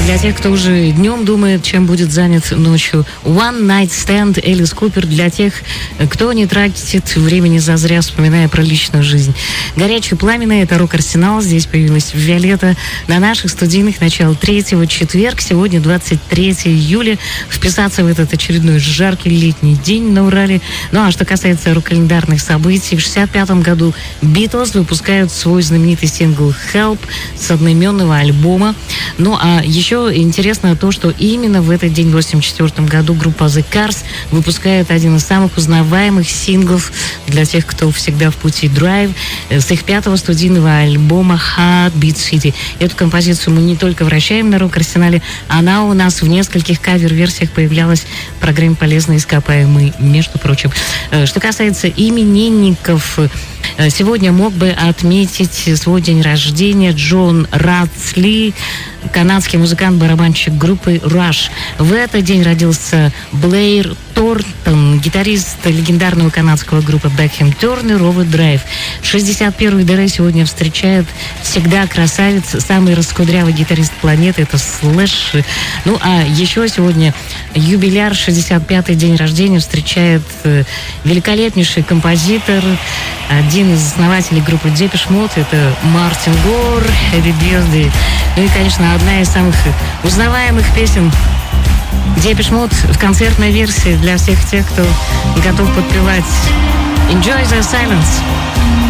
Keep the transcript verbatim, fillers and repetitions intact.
для тех, кто уже днем думает, чем будет занят ночью. One Night Stand, Элис Купер, для тех, кто не тратит времени зазря, вспоминая про личную жизнь. Горячий пламенный — это рок-арсенал. Здесь появилась Виолетта на наших студийных. Начало третьего, четверг. Сегодня двадцать третьего июля. Вписаться в этот очередной жаркий летний день на Урале. Ну а что касается рок-календарных событий, в шестьдесят пятом году Beatles выпускают свой знаменитый сингл «Help» с одноименного альбома. Ну а еще интересно то, что именно в этот день, в восемьдесят четвёртом году, группа The Cars выпускает один из самых узнаваемых синглов для тех, кто всегда в пути, Drive, с их пятого студийного альбома Heartbeat City. Эту композицию мы не только вращаем на рок-арсенале, она у нас в нескольких кавер-версиях появлялась в программе «Полезные ископаемые», между прочим. Что касается именинников, сегодня мог бы отметить свой день рождения Джон Радсли, канадский музыкант-барабанщик группы Rush. В этот день родился Блэйр Тортон, гитарист легендарного канадского группы Бекхэм Тернер, Overdrive. шестьдесят первый ДР сегодня встречает всегда красавец, самый раскудрявый гитарист планеты, это Слэш. Ну а еще сегодня юбиляр, шестьдесят пятый день рождения, встречает великолепнейший композитор, один из основателей группы Depeche Mode, это Мартин Гор, Happy Birthday. Ну и, конечно, одна из самых узнаваемых песен Depeche Mode в концертной версии для всех тех, кто готов подпевать Enjoy the Silence.